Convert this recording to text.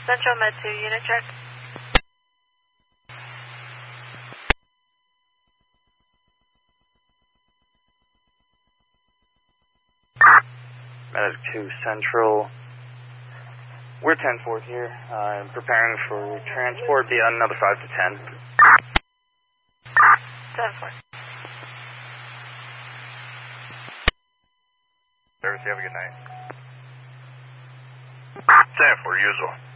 Central Med 2, unit check. Medic 2 Central. We're 10-4 here. I'm preparing for transport via another 5 to 10. 10-4. Service, you have a good night. 10-4, usual.